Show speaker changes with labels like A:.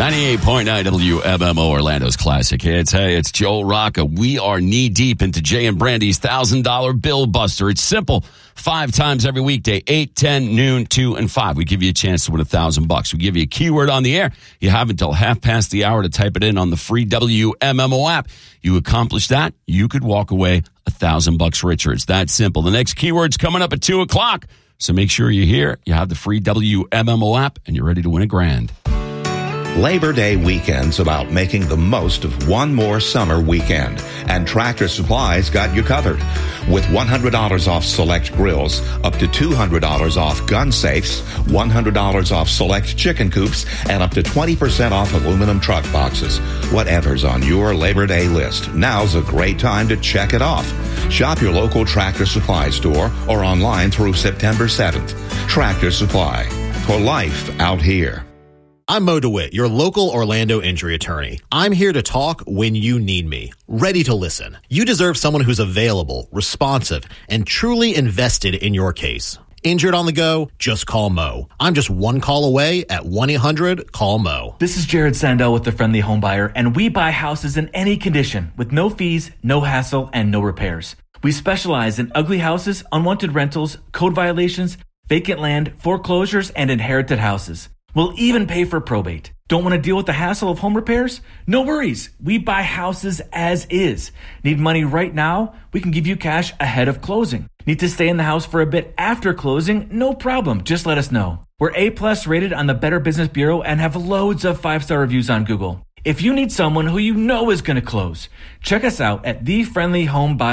A: 98.9 WMMO Orlando's classic hits. Hey, it's Joel Rocca. We are knee deep into Jay and Brandy's $1,000 bill buster. It's simple. 5 times every weekday, 8, 10, noon, 2, and 5. We give you a chance to win $1,000. We give you a keyword on the air. You have until half past the hour to type it in on the free WMMO app. You accomplish that, you could walk away $1,000 richer. It's that simple. The next keyword's coming up at 2 o'clock. So make sure you're here. You have the free WMMO app, and you're ready to win $1,000.
B: Labor Day weekend's about making the most of one more summer weekend, and Tractor Supply's got you covered. With $100 off select grills, up to $200 off gun safes, $100 off select chicken coops, and up to 20% off aluminum truck boxes. Whatever's on your Labor Day list, now's a great time to check it off. Shop your local Tractor Supply store or online through September 7th. Tractor Supply, for life out here.
C: I'm Mo DeWitt, your local Orlando injury attorney. I'm here to talk when you need me, ready to listen. You deserve someone who's available, responsive, and truly invested in your case. Injured on the go? Just call Mo. I'm just one call away at 1-800-CALL-MO.
D: This is Jared Sandell with The Friendly Home Buyer, and we buy houses in any condition with no fees, no hassle, and no repairs. We specialize in ugly houses, unwanted rentals, code violations, vacant land, foreclosures, and inherited houses. We'll even pay for probate. Don't want to deal with the hassle of home repairs? No worries. We buy houses as is. Need money right now? We can give you cash ahead of closing. Need to stay in the house for a bit after closing? No problem. Just let us know. We're A+ rated on the Better Business Bureau and have loads of 5-star reviews on Google. If you need someone who you know is going to close, check us out at The Friendly Home Buyer.